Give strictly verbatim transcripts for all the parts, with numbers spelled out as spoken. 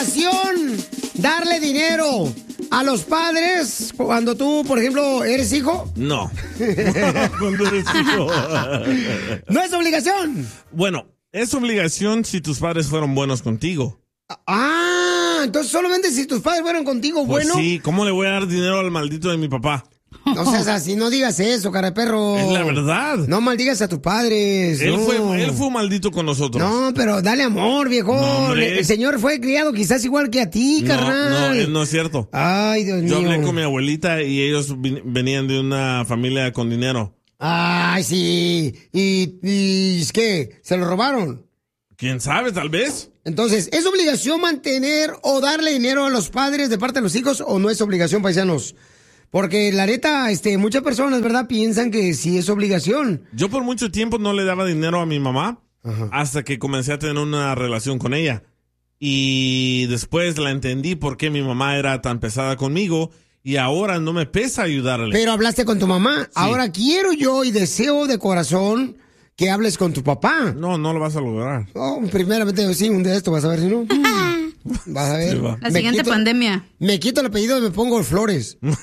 Darle dinero a los padres cuando tú, por ejemplo, eres hijo. No. Cuando eres hijo. No es obligación. Bueno, es obligación si tus padres fueron buenos contigo. Ah, entonces solamente si tus padres fueron contigo, pues bueno. Sí, ¿cómo le voy a dar dinero al maldito de mi papá? No seas así, no digas eso, cara de perro. Es la verdad. No maldigas a tus padres. Él, no. fue, él fue maldito con nosotros. No, pero dale amor, viejo. No, el señor fue criado quizás igual que a ti, no, carnal. No, no es cierto. Ay, Dios mío. Yo hablé con mi abuelita y ellos venían de una familia con dinero. Ay, sí. ¿Y, y qué? ¿Se lo robaron? ¿Quién sabe? Tal vez. Entonces, ¿es obligación mantener o darle dinero a los padres de parte de los hijos o no es obligación, paisanos? Porque la neta, este, muchas personas, ¿verdad?, piensan que sí es obligación. Yo por mucho tiempo no le daba dinero a mi mamá. Ajá. Hasta que comencé a tener una relación con ella. Y después la entendí por qué mi mamá era tan pesada conmigo. Y ahora no me pesa ayudarle. Pero hablaste con tu mamá. Sí. Ahora quiero yo y deseo de corazón que hables con tu papá. No, no lo vas a lograr. Oh, primeramente, sí, un día esto vas a ver si no. Vas a ver. Sí, va. La siguiente quito, pandemia. Me quito el apellido y me pongo Flores. En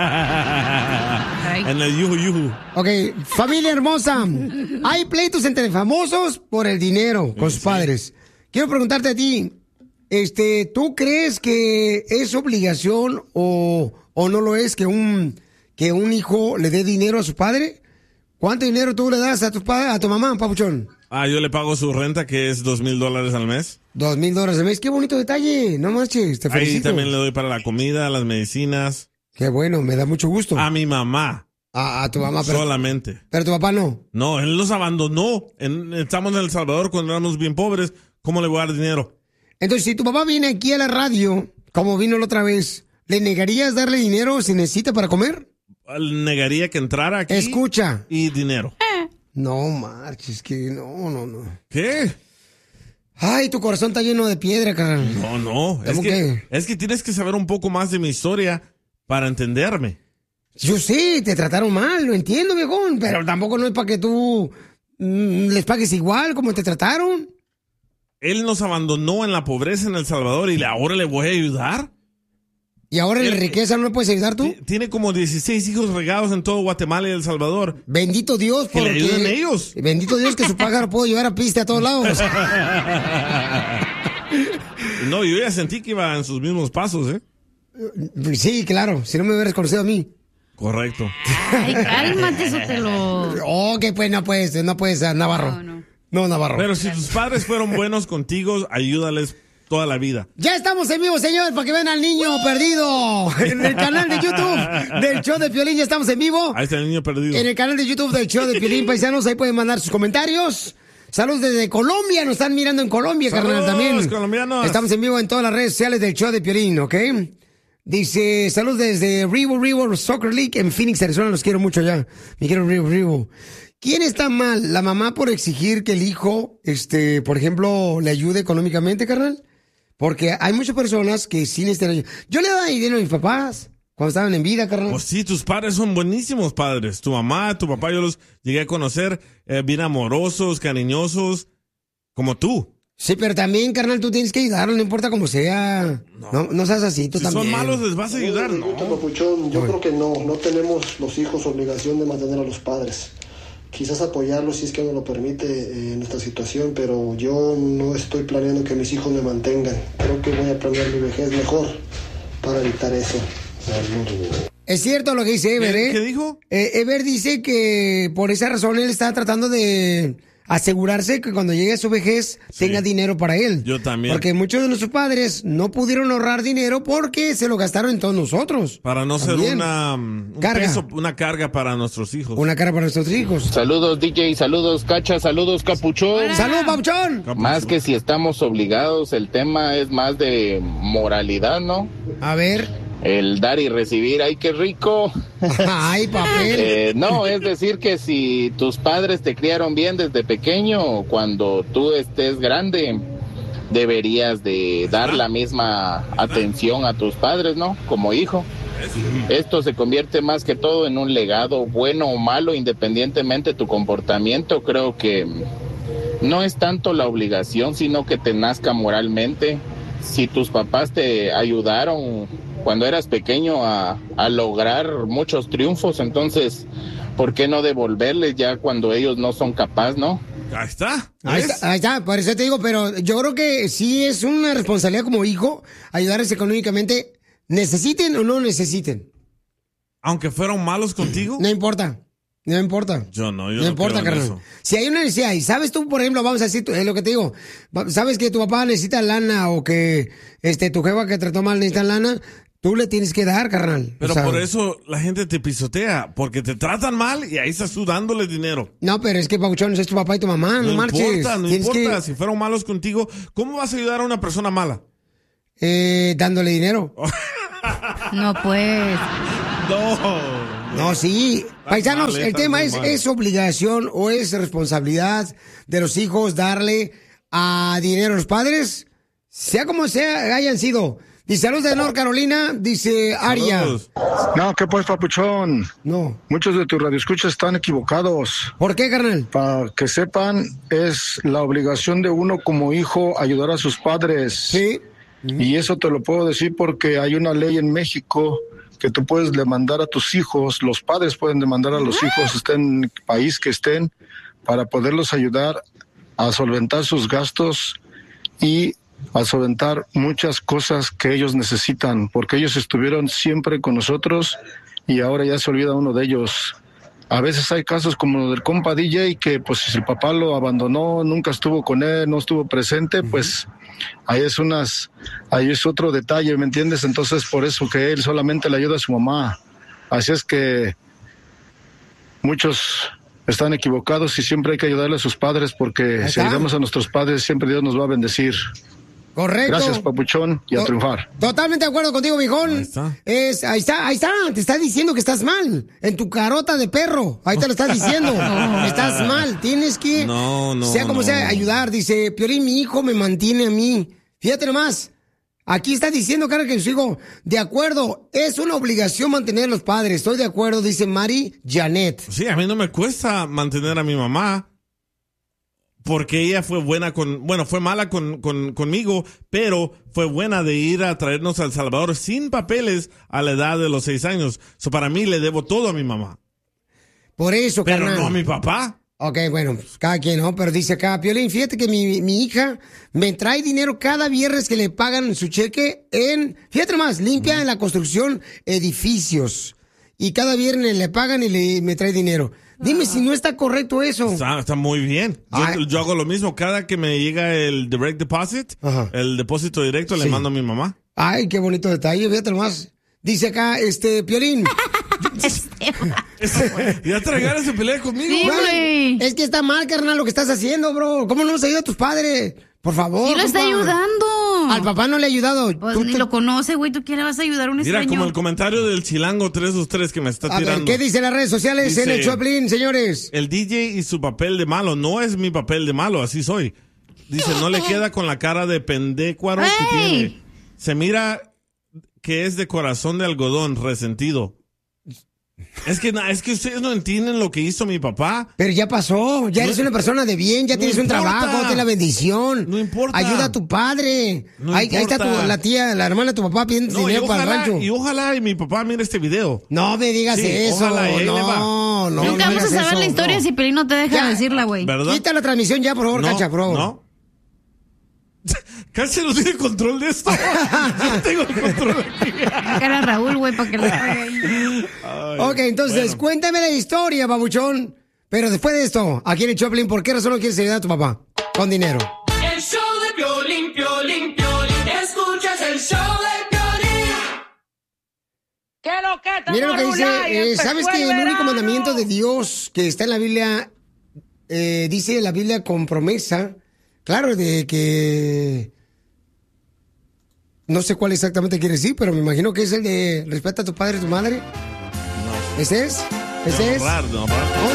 el yuju yuju. Ok, familia hermosa. Hay pleitos entre famosos por el dinero con sus sí. padres. Quiero preguntarte a ti, este, ¿tú crees que es obligación o, o no lo es que un, que un hijo le dé dinero a su padre? ¿Cuánto dinero tú le das a tu, a tu mamá, papuchón? Ah, yo le pago su renta, que es dos mil dólares al mes. Dos mil dólares al mes, qué bonito detalle, no marches, te felicito. Ahí también le doy para la comida, las medicinas. Qué bueno, me da mucho gusto. A mi mamá. A, a tu mamá, pero... Solamente. Pero tu papá no. No, él nos abandonó. En, estamos en El Salvador cuando éramos bien pobres. ¿Cómo le voy a dar dinero? Entonces, si tu papá viene aquí a la radio, como vino la otra vez, ¿le negarías darle dinero si necesita para comer? Negaría que entrara aquí. Escucha. Y dinero. No marches, que no, no, no. ¿Qué? Ay, tu corazón está lleno de piedra, carnal. No, no. Es que, es que tienes que saber un poco más de mi historia para entenderme. Yo sé, te trataron mal, lo entiendo, viejón, pero tampoco no es para que tú mmm, les pagues igual como te trataron. Él nos abandonó en la pobreza en El Salvador y ahora le voy a ayudar. ¿Y ahora en Él, la riqueza no le puedes ayudar tú? Tiene como dieciséis hijos regados en todo Guatemala y El Salvador. Bendito Dios. Que le ayuden ellos. Bendito Dios que su pájaro puede llevar a piste a todos lados. No, yo ya sentí que iba en sus mismos pasos, ¿eh? Sí, claro. Si no me hubieras conocido a mí. Correcto. Ay, cálmate, Sotelo. Oh, que pues no puedes, no puedes, Navarro. No, no. No, Navarro. Pero si tus padres fueron buenos contigo, ayúdales toda la vida. Ya estamos en vivo, señores, para que vean al niño perdido. En el canal de YouTube del show de Piolín, ya estamos en vivo. Ahí está el niño perdido. En el canal de YouTube del show de Piolín, paisanos, ahí pueden mandar sus comentarios. Saludos desde Colombia, nos están mirando en Colombia, Saludos, carnal, también. colombianos. Estamos en vivo en todas las redes sociales del show de Piolín, ¿ok? Dice, saludos desde Rivo Rivo Soccer League en Phoenix, Arizona, los quiero mucho allá. Me quiero Rivo Rivo. ¿Quién está mal? ¿La mamá por exigir que el hijo, este, por ejemplo, le ayude económicamente, carnal? Porque hay muchas personas que sí necesitan ayuda. Yo le daba dinero a mis papás cuando estaban en vida, carnal. Pues sí, tus padres son buenísimos padres. Tu mamá, tu papá, yo los llegué a conocer eh, bien amorosos, cariñosos, como tú. Sí, pero también, carnal, tú tienes que ayudarlo, no importa cómo sea. No, no, no seas así, tú si también. Si son malos, les vas a ayudar, no. ¿no? Papuchón, yo Uy. creo que no, no tenemos los hijos obligación de mantener a los padres. Quizás apoyarlos si es que uno lo permite eh, en nuestra situación, pero yo no estoy planeando que mis hijos me mantengan. Creo que voy a planear mi vejez mejor para evitar eso. Es cierto lo que dice Ever, ¿eh? ¿Qué dijo? Eh, Ever dice que por esa razón él está tratando de asegurarse que cuando llegue a su vejez sí. tenga dinero para él. Yo también. Porque muchos de nuestros padres no pudieron ahorrar dinero porque se lo gastaron en todos nosotros. Para no también. ser una, un carga. Peso, una carga para nuestros hijos. Una carga para nuestros hijos. Saludos, D J, saludos, Cacha, saludos, Capuchón. Hola. ¡Saludos, Papuchón! Capuchón. Más que si estamos obligados, el tema es más de moralidad, ¿no? A ver... El dar y recibir, ¡ay, qué rico! ¡Ay, papel! Eh, no, es decir que si tus padres te criaron bien desde pequeño, cuando tú estés grande, deberías de dar la misma atención a tus padres, ¿no? Como hijo. Esto se convierte más que todo en un legado, bueno o malo, independientemente de tu comportamiento. Creo que no es tanto la obligación, sino que te nazca moralmente. si tus papás te ayudaron cuando eras pequeño a, a lograr muchos triunfos, entonces, ¿por qué no devolverles ya cuando ellos no son capaces, no? Ahí está. Ahí está, ahí está, por eso te digo, pero yo creo que sí es una responsabilidad como hijo ayudarles económicamente, necesiten o no necesiten. Aunque fueron malos contigo. No importa, no importa. Yo no, yo No no importa, creo en carnal. eso. Si hay una necesidad y sabes tú, por ejemplo, vamos a decir, es lo que te digo, va- sabes que tu papá necesita lana o que este tu jefa que trató mal necesita lana, tú le tienes que dar, carnal. Pero O sea, por eso la gente te pisotea, porque te tratan mal y ahí estás tú dándole dinero. No, pero es que, Pauchón, es tu papá y tu mamá, no, No marches. importa, no Tienes importa. que, Si fueron malos contigo, ¿cómo vas a ayudar a una persona mala? eh, dándole dinero. No, pues. No. No, sí. Paisanos, mal, el estás tema muy es, mal. ¿es obligación o es responsabilidad de los hijos darle a dinero a los padres? Sea como sea, hayan sido. Dice, saludos de North Carolina, dice Aria. Saludos. No, ¿qué pues, papuchón? No. Muchos de tus radioescuchas están equivocados. ¿Por qué, carnal? Para que sepan, es la obligación de uno como hijo ayudar a sus padres. Sí. Y eso te lo puedo decir porque hay una ley en México que tú puedes demandar a tus hijos, los padres pueden demandar a los hijos, estén en el país que estén, para poderlos ayudar a solventar sus gastos y a solventar muchas cosas que ellos necesitan, porque ellos estuvieron siempre con nosotros y ahora ya se olvida uno de ellos. A veces hay casos como lo del compa D J, que pues si el papá lo abandonó, nunca estuvo con él, no estuvo presente, pues ahí es unas, ahí es otro detalle, ¿me entiendes? Entonces por eso que él solamente le ayuda a su mamá. Así es que muchos están equivocados y siempre hay que ayudarle a sus padres, porque Ahí si está. ayudamos a nuestros padres, siempre Dios nos va a bendecir. Correcto. Gracias, papuchón, y a To- triunfar. Totalmente de acuerdo contigo, viejón. Ahí está. Es, ahí está, ahí está. Te está diciendo que estás mal. En tu carota de perro. Ahí te lo estás diciendo. Estás mal. Tienes que, No, no, sea como no. sea, ayudar. Dice, Piolín, mi hijo me mantiene a mí. Fíjate nomás. Aquí está diciendo, cara, que su hijo, de acuerdo, es una obligación mantener a los padres. Estoy de acuerdo, dice Mari Janet. Sí, a mí no me cuesta mantener a mi mamá. Porque ella fue buena con, bueno, fue mala con, con, conmigo, pero fue buena de ir a traernos a El Salvador sin papeles a la edad de los seis años. So, para mí le debo todo a mi mamá. Por eso, Pero carnal. no a mi papá. Ok, bueno, pues, cada quien, ¿no? Pero dice acá, Piolín, fíjate que mi, mi hija me trae dinero cada viernes que le pagan su cheque en, fíjate nomás, limpia en la construcción edificios. Y cada viernes le pagan y le, me trae dinero. Dime si no está correcto eso. Está, está muy bien. Yo, Ay. yo hago lo mismo. Cada que me llega el direct deposit, Ajá. el depósito directo, Sí. le mando a mi mamá. Ay, qué bonito detalle, fíjate nomás. Dice acá, este, Piolín. Ya traigan ese pelea conmigo. Sí, Güey, güey. es que está mal, carnal, lo que estás haciendo, bro. ¿Cómo no nos ayuda a tus padres? Por favor. Sí lo está compa. ayudando. Al papá no le ha ayudado. Pues Tú ni te- lo conoce, güey. ¿Tú qué le vas a ayudar a un Mira, extraño? como el comentario del chilango tres dos tres que me está A ver, tirando. ¿qué dicen las redes sociales en Dice- el Choplin, señores? El D J y su papel de malo. No es mi papel de malo, así soy. Dice, no le queda con la cara de pendécuaro que ¡Ey! tiene. Se mira que es de corazón de algodón, resentido. Es que, na- es que ustedes no entienden lo que hizo mi papá. Pero ya pasó, ya No- eres una persona de bien, ya no tienes un importa. trabajo, tienes la bendición. No importa. Ayuda a tu padre. No ahí, ahí está tu- importa. la tía, la hermana de tu papá pidiendo No, y dinero para el ojalá, rancho. y ojalá y mi papá mire este video. No me digas Sí, eso. ojalá, y ahí le no, va. no, no. Nunca vamos a digas saber eso, la historia no. si Pelín no te deja Ya. decirla, güey. ¿Verdad? Quita la transmisión ya, por favor, No, Cacha, por favor. no. Cacha no tiene control de esto. Yo tengo el control aquí. Cara a Raúl, güey, para que le haga ahí. Ay, Ok, entonces, bueno. cuéntame la historia, babuchón. Pero después de esto, aquí en el Choplin, ¿por qué razón no quieres ayudar a tu papá? Con dinero. El show de Piolín, Piolín, Piolín. Escuchas el show de Piolín. ¿Qué lo que te Mira lo que dice, morula y eh, empezó ¿sabes el que el único verano? mandamiento de Dios que está en la Biblia, eh, dice la Biblia con promesa, claro, de que no sé cuál exactamente quiere decir, pero me imagino que es el de respeta a tu padre y tu madre? No, ¿Ese es? ¿Ese no, es? raro, no, raro.